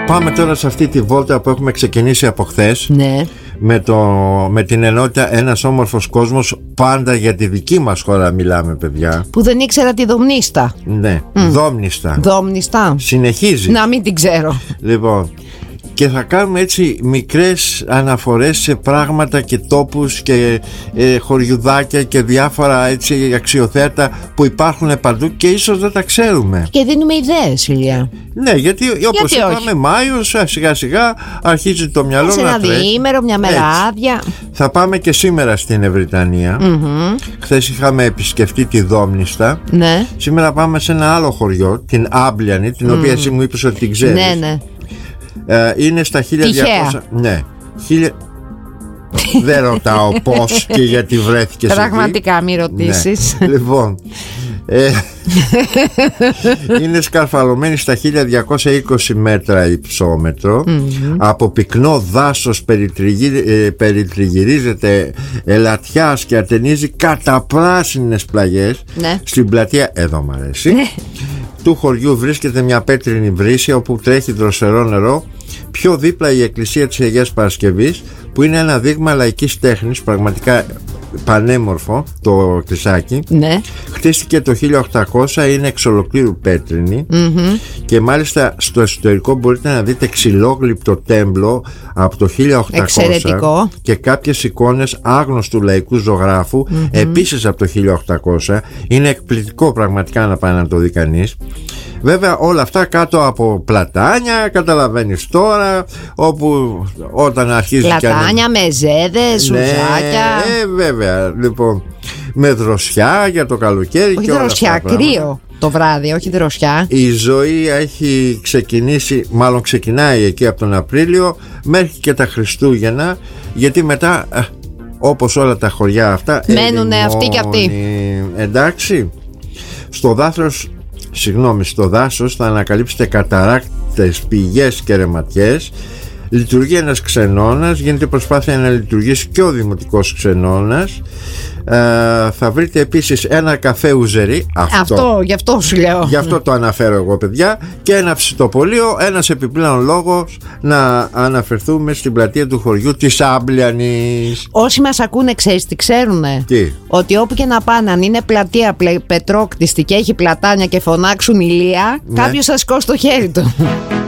Πάμε τώρα σε αυτή τη βόλτα που έχουμε ξεκινήσει από χθες. Ναι. Με την ενότητα ένας όμορφος κόσμος. Πάντα για τη δική μας χώρα μιλάμε, παιδιά. Που δεν ήξερα τη Δομνίστα. Ναι, Δόμνιστα. Δόμνιστα. Συνεχίζει. Να μην την ξέρω. Λοιπόν, και θα κάνουμε έτσι μικρές αναφορές σε πράγματα και τόπους και χωριουδάκια και διάφορα έτσι αξιοθέατα που υπάρχουν παντού και ίσως δεν τα ξέρουμε. Και δίνουμε ιδέες, Ηλία. Ναι, γιατί όπως είπαμε, Μάιος σιγά σιγά αρχίζει το μυαλό σε να ένα τρέχει. διήμερο, μια μέρα άδεια. Θα πάμε και σήμερα στην Ευρυτανία. Χθες είχαμε επισκεφτεί τη Δόμνιστα. Ναι. Σήμερα πάμε σε ένα άλλο χωριό, την Άμπλιανη, την οποία εσύ μου είπες ότι την ξέρεις. Ναι, ναι. Είναι στα 1200. Ναι. Δεν ρωτάω πώς και γιατί βρέθηκε. Πραγματικά μη ρωτήσεις. Ναι. Λοιπόν, είναι σκαρφαλωμένη στα 1220 μέτρα υψόμετρο. Από πυκνό δάσος περιτριγυρίζεται ελατιάς και ατενίζει καταπράσινες πλαγιές. Ναι. Στην πλατεία, εδώ μ' αρέσει, του χωριού βρίσκεται μια πέτρινη βρύση όπου τρέχει δροσερό νερό. Πιο δίπλα η εκκλησία της Αγίας Παρασκευής, που είναι ένα δείγμα λαϊκής τέχνης, πραγματικά πανέμορφο το εκκλησάκι. Ναι. Χτίστηκε το 1800, είναι εξ ολοκλήρου πέτρινη. Και μάλιστα στο εσωτερικό μπορείτε να δείτε ξυλόγλυπτο τέμπλο από το 1800. Εξαιρετικό. Και κάποιες εικόνες άγνωστου λαϊκού ζωγράφου επίσης από το 1800. Είναι εκπληκτικό πραγματικά να πάει να το δει κανείς. Βέβαια όλα αυτά κάτω από πλατάνια, καταλαβαίνεις τώρα, όπου όταν αρχίζει πλατάνια, μεζέδες, σουζάκια. Βέβαια, λοιπόν, με δροσιά για το καλοκαίρι. Όχι και όλα δροσιά, αυτά κρύο το βράδυ, όχι δροσιά. Η ζωή έχει ξεκινήσει, μάλλον ξεκινάει εκεί από τον Απρίλιο μέχρι και τα Χριστούγεννα, γιατί μετά, όπως όλα τα χωριά αυτά, μένουνε αυτοί και αυτοί. Εντάξει, στο δάσος θα ανακαλύψετε καταράκτες, πηγές και ρεματιές. Λειτουργεί ένας ξενώνας, γίνεται προσπάθεια να λειτουργήσει και ο δημοτικός ξενώνας. Θα βρείτε επίσης ένα καφέ ουζερί. Γι' αυτό σου λέω. Γι' αυτό το αναφέρω εγώ, παιδιά. Και ένα ψητοπολείο. Ένας επιπλέον λόγος να αναφερθούμε στην πλατεία του χωριού της Άμπλιανης. Όσοι μας ακούνε, ξέρεις τι ξέρουνε? Τι? Ότι όπου και να πάνε, αν είναι πλατεία πετρόκτιστη και έχει πλατάνια και φωνάξουν Ηλία, κάποιος θα σηκώσει το χέρι του.